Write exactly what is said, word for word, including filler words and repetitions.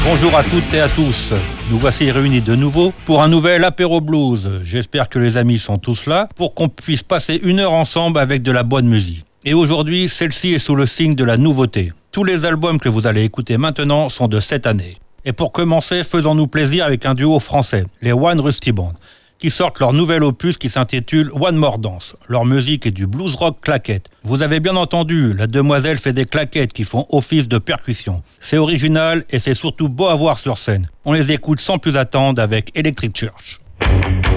Bonjour à toutes et à tous, nous voici réunis de nouveau pour un nouvel apéro blues. J'espère que les amis sont tous là pour qu'on puisse passer une heure ensemble avec de la bonne musique. Et aujourd'hui, celle-ci est sous le signe de la nouveauté. Tous les albums que vous allez écouter maintenant sont de cette année. Et pour commencer, faisons-nous plaisir avec un duo français, les One Rusty Band, qui sortent leur nouvel opus qui s'intitule One More Dance. Leur musique est du blues rock claquette. Vous avez bien entendu, la demoiselle fait des claquettes qui font office de percussion. C'est original et c'est surtout beau à voir sur scène. On les écoute sans plus attendre avec Electric Church.